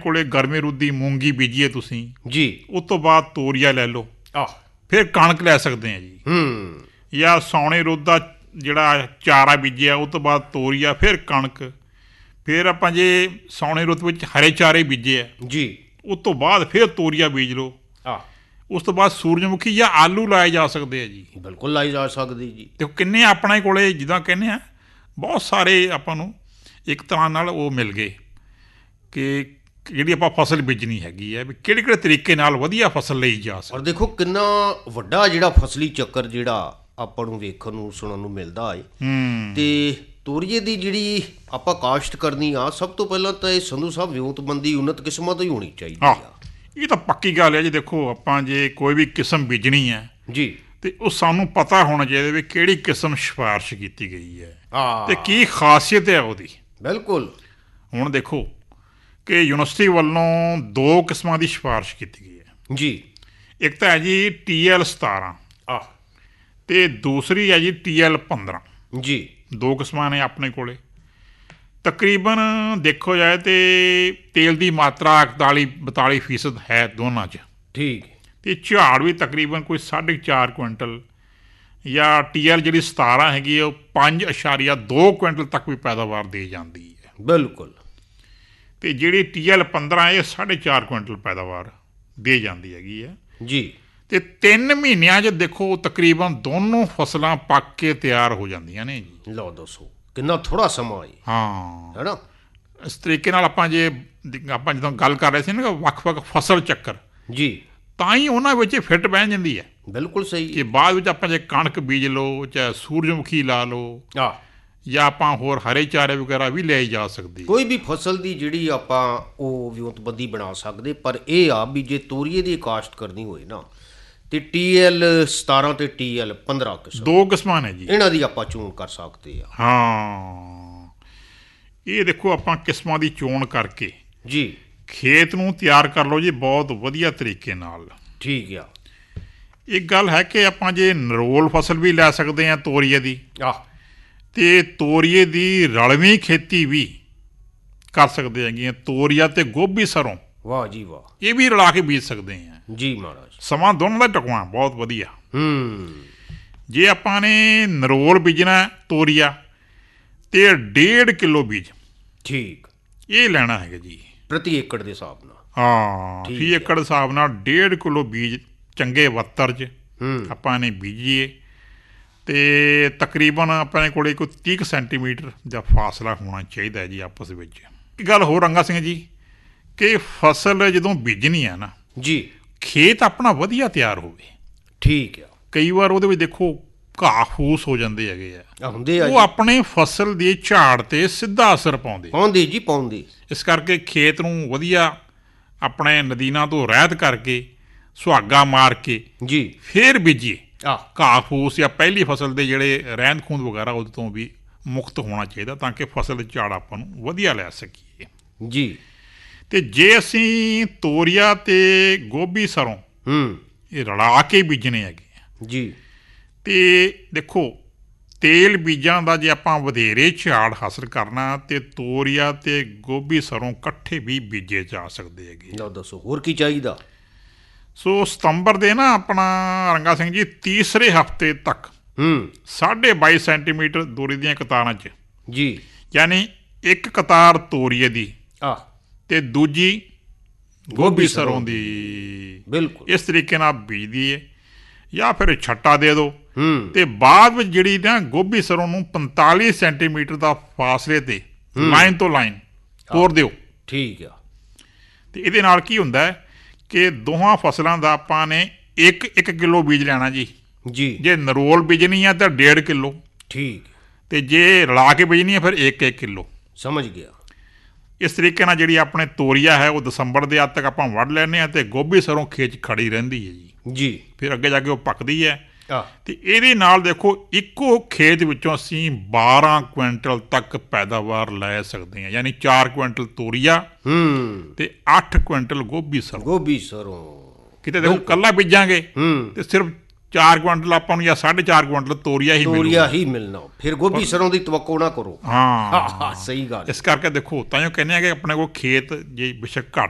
ਕੋਲੇ ਗਰਮੀ ਰੁੱਤ ਦੀ ਮੂੰਗੀ ਬੀਜੀਏ ਤੁਸੀਂ ਜੀ, ਉਸ ਤੋਂ ਬਾਅਦ ਤੋਰੀਆ ਲੈ ਲਓ, ਫਿਰ ਕਣਕ ਲੈ ਸਕਦੇ ਆ ਜੀ। ਜਾਂ ਸਾਉਣੇ ਰੁੱਤ ਦਾ ਜਿਹੜਾ ਚਾਰਾ ਬੀਜਿਆ ਉਸ ਤੋਂ ਬਾਅਦ ਤੋਰੀਆ, ਫਿਰ ਕਣਕ। ਫਿਰ ਆਪਾਂ ਜੇ ਸਾਉਣੇ ਰੁੱਤ ਵਿੱਚ ਹਰੇ ਚਾਰੇ ਬੀਜੇ ਆ ਜੀ, ਉਸ ਤੋਂ ਬਾਅਦ ਫਿਰ ਤੋਰੀਆ ਬੀਜ ਲਓ। ਉਸ ਤੋਂ ਬਾਅਦ ਸੂਰਜਮੁਖੀ ਜਾਂ ਆਲੂ ਲਾਏ ਜਾ ਸਕਦੇ ਆ ਜੀ। ਬਿਲਕੁਲ ਲਾਈ ਜਾ ਸਕਦੀ ਜੀ। ਤੇ ਕਿੰਨੇ ਆਪਣੇ ਕੋਲੇ ਜਿੱਦਾਂ ਕਹਿੰਦੇ ਆ ਬਹੁਤ ਸਾਰੇ ਆਪਾਂ ਨੂੰ ਇੱਕ ਤਰ੍ਹਾਂ ਨਾਲ ਉਹ ਮਿਲ ਗਏ ਕਿ ਜਿਹੜੀ ਆਪਾਂ ਫਸਲ ਬੀਜਣੀ ਹੈਗੀ ਹੈ ਵੀ ਕਿਹੜੇ ਕਿਹੜੇ ਤਰੀਕੇ ਨਾਲ ਵਧੀਆ ਫਸਲ ਲਈ ਜਾ ਸਕਦੀ। ਔਰ ਦੇਖੋ ਕਿੰਨਾ ਵੱਡਾ ਜਿਹੜਾ ਫਸਲੀ ਚੱਕਰ ਜਿਹੜਾ ਆਪਾਂ ਨੂੰ ਵੇਖਣ ਨੂੰ ਸੁਣਨ ਨੂੰ ਮਿਲਦਾ ਹੈ। ਤੇ ਤੋਰੀਏ ਦੀ ਜਿਹੜੀ ਆਪਾਂ ਕਾਸ਼ਤ ਕਰਨੀ ਆ, ਸਭ ਤੋਂ ਪਹਿਲਾਂ ਤਾਂ ਇਹ ਸੰਧੂ ਸਾਹਿਬ ਵਿਉਂਤਬੰਦੀ ਉન્નਤ ਕਿਸਮਾਂ ਤੋਂ ਹੀ ਹੋਣੀ ਚਾਹੀਦੀ ਆ। ਇਹ ਤਾਂ ਪੱਕੀ ਗੱਲ ਹੈ ਜੀ। ਦੇਖੋ ਆਪਾਂ ਜੇ ਕੋਈ ਵੀ ਕਿਸਮ ਬੀਜਣੀ ਹੈ ਜੀ, ਤੇ ਉਹ ਸਾਨੂੰ ਪਤਾ ਹੋਣਾ ਚਾਹੀਦਾ ਵੀ ਕਿਹੜੀ ਕਿਸਮ ਸਿਫਾਰਿਸ਼ ਕੀਤੀ ਗਈ ਹੈ ਤੇ ਕੀ ਖਾਸੀਅਤ ਹੈ ਉਹਦੀ। ਬਿਲਕੁਲ। ਹੁਣ ਦੇਖੋ ਕਿ ਯੂਨੀਵਰਸਿਟੀ ਵੱਲੋਂ 2 ਕਿਸਮਾਂ ਦੀ ਸਿਫਾਰਿਸ਼ ਕੀਤੀ ਗਈ ਹੈ ਜੀ। ਇੱਕ ਤਾਂ ਹੈ ਜੀ TL 17 ਤੇ ਦੂਸਰੀ ਹੈ ਜੀ TL 15 ਜੀ। 2 ਕਿਸਮਾਂ ਨੇ ਆਪਣੇ ਕੋਲੇ। ਤਕਰੀਬਨ ਦੇਖੋ ਜਾਏ ਤੇ ਤੇਲ ਦੀ ਮਾਤਰਾ 41-42% ਹੈ ਦੋਨਾਂ 'ਚ। ਠੀਕ। ਤੇ ਝਾੜ ਵੀ ਤਕਰੀਬਨ ਕੋਈ 4.5 ਕੁਇੰਟਲ, ਜਾਂ TL ਜਿਹੜੀ 17 ਹੈਗੀ ਉਹ 5.2 ਕੁਇੰਟਲ ਤੱਕ ਵੀ ਪੈਦਾਵਾਰ ਦੇ ਜਾਂਦੀ ਹੈ। ਬਿਲਕੁਲ। ਤੇ ਜਿਹੜੀ TL 15 ਇਹ 4.5 ਕੁਇੰਟਲ ਪੈਦਾਵਾਰ ਦੇ ਜਾਂਦੀ ਹੈਗੀ ਹੈ ਜੀ। ਤੇ 3 ਮਹੀਨਿਆਂ 'ਚ ਦੇਖੋ ਤਕਰੀਬਨ ਦੋਨੋਂ ਫਸਲਾਂ ਪੱਕ ਕੇ ਤਿਆਰ ਹੋ ਜਾਂਦੀਆਂ ਨੇ ਜੀ। ਲਓ ਦੱਸੋ ਕਿੰਨਾ ਥੋੜ੍ਹਾ ਸਮਾਂ ਹੈ। ਹਾਂ, ਹੈ ਨਾ। ਇਸ ਤਰੀਕੇ ਨਾਲ ਆਪਾਂ ਜਦੋਂ ਗੱਲ ਕਰ ਰਹੇ ਸੀ ਨਾ ਵੱਖ-ਵੱਖ ਫਸਲ ਚੱਕਰ ਜੀ, ਤਾਂ ਹੀ ਉਹਨਾਂ ਵਿੱਚ ਫਿੱਟ ਬਹਿ ਜਾਂਦੀ ਹੈ। ਬਿਲਕੁਲ ਸਹੀ। ਕਿ ਬਾਅਦ ਵਿੱਚ ਆਪਾਂ ਜੇ ਕਣਕ ਬੀਜ ਲਓ, ਚਾਹੇ ਸੂਰਜਮੁਖੀ ਲਾ ਲਓ, ਜਾਂ ਆਪਾਂ ਹੋਰ ਹਰੇ ਚਾਰੇ ਵਗੈਰਾ ਵੀ ਲਿਆਈ ਜਾ ਸਕਦੀ। ਕੋਈ ਵੀ ਫਸਲ ਦੀ ਜਿਹੜੀ ਆਪਾਂ ਉਹ ਵਿਉਂਤਬੰਦੀ ਬਣਾ ਸਕਦੇ। ਪਰ ਇਹ ਆ ਵੀ ਜੇ ਤੋਰੀਏ ਦੀ ਕਾਸ਼ਤ ਕਰਨੀ ਹੋਏ ਨਾ ਤੇ TL 17 ਤੇ TL 15 ਕਿਸਮ 2 ਕਿਸਮਾਂ ਨੇ ਜੀ, ਇਹਨਾਂ ਦੀ ਆਪਾਂ ਚੋਣ ਕਰ ਸਕਦੇ ਆ। ਹਾਂ, ਇਹ ਦੇਖੋ ਆਪਾਂ ਕਿਸਮਾਂ ਦੀ ਚੋਣ ਕਰਕੇ ਜੀ ਖੇਤ ਨੂੰ ਤਿਆਰ ਕਰ ਲਓ ਜੀ ਬਹੁਤ ਵਧੀਆ ਤਰੀਕੇ ਨਾਲ। ਠੀਕ ਆ। ਇੱਕ ਗੱਲ ਹੈ ਕਿ ਆਪਾਂ ਜੇ ਨਰੋਲ ਫਸਲ ਵੀ ਲੈ ਸਕਦੇ ਹਾਂ ਤੋਰੀਏ ਦੀ, ਤੇ ਤੋਰੀਏ ਦੀ ਰਲਵੀਂ ਖੇਤੀ ਵੀ ਕਰ ਸਕਦੇ ਹੈਗੇ। ਤੋਰੀਆ ਤੇ ਗੋਭੀ ਸਰੋਂ, ਵਾਹ ਜੀ ਵਾਹ, ਇਹ ਵੀ ਰਲਾ ਕੇ ਬੀਜ ਸਕਦੇ ਹਾਂ ਜੀ ਮਹਾਰਾਜ। ਸਮਾਂ ਦੋਨਾਂ ਦਾ ਢੁਕਵਾਂ ਬਹੁਤ ਵਧੀਆ। ਜੇ ਆਪਾਂ ਨੇ ਨਰੋਲ ਬੀਜਣਾ ਤੋਰੀਆ ਤੇ 1.5 ਕਿਲੋ ਬੀਜ, ਠੀਕ, ਇਹ ਲੈਣਾ ਹੈਗਾ ਜੀ ਪ੍ਰਤੀ ਏਕੜ ਦੇ ਹਿਸਾਬ ਨਾਲ। ਹਾਂ, 30 ਏਕੜ ਦੇ ਹਿਸਾਬ ਨਾਲ 1.5 ਕਿਲੋ ਬੀਜ ਚੰਗੇ ਵੱਤਰ 'ਚ ਆਪਾਂ ਨੇ ਬੀਜੀਏ। ਤੇ ਤਕਰੀਬਨ ਆਪਣੇ ਕੋਲੇ ਕੋਈ 30 ਸੈਂਟੀਮੀਟਰ ਦਾ ਫਾਸਲਾ ਹੋਣਾ ਚਾਹੀਦਾ ਜੀ ਆਪਸ ਵਿੱਚ। ਇੱਕ ਗੱਲ ਹੋਰ ਰੰਗਾ ਸਿੰਘ ਜੀ ਕਿ ਫਸਲ ਜਦੋਂ ਬੀਜਣੀ ਹੈ ਨਾ ਜੀ, ਖੇਤ ਆਪਣਾ ਵਧੀਆ ਤਿਆਰ ਹੋਵੇ। ਠੀਕ ਆ। ਕਈ ਵਾਰ ਉਹਦੇ ਵਿੱਚ ਦੇਖੋ ਘਾਹ ਫੂਸ ਹੋ ਜਾਂਦੇ ਹੈਗੇ ਆ, ਹੁੰਦੇ ਆ, ਉਹ ਆਪਣੇ ਫਸਲ ਦੇ ਝਾੜ ਤੇ ਸਿੱਧਾ ਅਸਰ ਪਾਉਂਦੇ ਜੀ ਪਾਉਂਦੇ। ਇਸ ਕਰਕੇ ਖੇਤ ਨੂੰ ਵਧੀਆ ਆਪਣੇ ਨਦੀਨਾਂ ਤੋਂ ਰਹਿਤ ਕਰਕੇ ਸੁਹਾਗਾ ਮਾਰ ਕੇ ਜੀ ਫੇਰ ਬੀਜੀਏ। ਘਾਹ ਫੂਸ ਜਾਂ ਪਹਿਲੀ ਫਸਲ ਦੇ ਜਿਹੜੇ ਰਹਿੰਦ ਖੂੰਹਦ ਵਗੈਰਾ ਉਹਦੇ ਤੋਂ ਵੀ ਮੁਕਤ ਹੋਣਾ ਚਾਹੀਦਾ ਤਾਂ ਕਿ ਫਸਲ ਦੇ ਝਾੜ ਆਪਾਂ ਨੂੰ ਵਧੀਆ ਲੈ ਸਕੀਏ ਜੀ। ਤੇ ਜੇ ਅਸੀਂ ਤੋਰੀਆ ਤੇ ਗੋਭੀ ਸਰੋਂ ਇਹ ਰਲਾ ਕੇ ਬੀਜਣੇ ਹੈਗੇ ਜੀ, ਤੇ ਦੇਖੋ ਤੇਲ ਬੀਜਾਂ ਦਾ ਜੇ ਆਪਾਂ ਵਧੇਰੇ ਝਾੜ ਹਾਸਲ ਕਰਨਾ ਤੇ ਤੋਰੀਆ ਤੇ ਗੋਭੀ ਸਰੋਂ ਇਕੱਠੇ ਵੀ ਬੀਜੇ ਜਾ ਸਕਦੇ ਹੈਗੇ। ਲਓ ਦੱਸੋ ਹੋਰ ਕੀ ਚਾਹੀਦਾ। ਸੋ ਸਤੰਬਰ ਦੇ ਨਾ ਆਪਣਾ ਰੰਗਾ ਸਿੰਘ ਜੀ ਤੀਸਰੇ ਹਫ਼ਤੇ ਤੱਕ 22.5 ਸੈਂਟੀਮੀਟਰ ਦੂਰੀ ਦੀਆਂ ਕਤਾਰਾਂ 'ਚ ਜੀ, ਯਾਨੀ ਇੱਕ ਕਤਾਰ ਤੋਰੀਏ ਦੀ ਤੇ ਦੂਜੀ ਗੋਭੀ ਸਰੋਂ ਦੀ, ਬਿਲਕੁਲ ਇਸ ਤਰੀਕੇ ਨਾਲ ਬੀਜਦੀ ਹੈ। ਜਾਂ ਫਿਰ ਛੱਟਾ ਦੇ ਦਿਓ ਤੇ ਬਾਅਦ ਵਿੱਚ ਜਿਹੜੀ ਨਾ ਗੋਭੀ ਸਰੋਂ ਨੂੰ 45 ਸੈਂਟੀਮੀਟਰ ਦਾ ਫਾਸਲੇ ਤੇ ਲਾਈਨ ਤੋਂ ਲਾਈਨ ਤੋਰ ਦਿਓ। ਠੀਕ ਆ। ਤੇ ਇਹਦੇ ਨਾਲ ਕੀ ਹੁੰਦਾ ਹੈ ਕਿ ਦੋਹਾਂ ਫਸਲਾਂ ਦਾ ਆਪਾਂ ਨੇ 1 ਕਿਲੋ ਬੀਜ ਲੈਣਾ ਜੀ। ਜੇ ਨਰੋਲ ਬੀਜਣੀ ਆ ਤਾਂ 1.5 ਕਿਲੋ। ਠੀਕ। ਤੇ ਜੇ ਰਲਾ ਕੇ ਬੀਜਣੀ ਆ ਫਿਰ 1 ਕਿਲੋ। ਸਮਝ ਗਿਆ। ਇਸ ਤਰੀਕੇ ਨਾਲ ਜਿਹੜੀ ਆਪਣੇ ਤੋਰੀਆ ਹੈ ਉਹ ਦਸੰਬਰ ਦੇ ਅੱਧ ਤੱਕ ਆਪਾਂ ਵੱਢ ਲੈਂਦੇ ਹਾਂ ਤੇ ਗੋਭੀ ਸਰੋਂ ਖੇਤ 'ਚ ਖੜੀ ਰਹਿੰਦੀ ਹੈ ਜੀ। ਫਿਰ ਅੱਗੇ ਜਾ ਕੇ ਉਹ ਪੱਕਦੀ ਹੈ ਤੇ ਇਹਦੇ ਨਾਲ ਦੇਖੋ ਇੱਕੋ ਖੇਤ ਵਿੱਚੋਂ ਅਸੀਂ 12 ਕੁਇੰਟਲ ਤੱਕ ਪੈਦਾਵਾਰ ਲੈ ਸਕਦੇ ਹਾਂ। ਯਾਨੀ 4 ਕੁਇੰਟਲ ਤੋਰੀਆ ਤੇ 8 ਕੁਇੰਟਲ ਗੋਭੀ ਸਰੋਂ। ਕਿਤੇ ਦੇਖੋ ਕੱਲਾ ਬੀਜਾਂਗੇ ਤੇ ਸਿਰਫ 4 ਕੁਇੰਟਲ ਆਪਾਂ ਨੂੰ ਜਾਂ 4.5 ਕੁਇੰਟਲ ਤੋਰੀਆ ਹੀ ਮਿਲਣਾ। ਫਿਰ ਗੋਭੀ ਸਰੋਂ ਦੀ ਤਵੱਕੋ ਨਾ ਕਰੋ। ਹਾਂ, ਸਹੀ ਗੱਲ। ਇਸ ਕਰਕੇ ਦੇਖੋ ਤਾਂ ਕਹਿੰਦੇ ਆ ਕਿ ਆਪਣੇ ਕੋਲ ਖੇਤ ਜੇ ਬੇਸ਼ੱਕ ਘੱਟ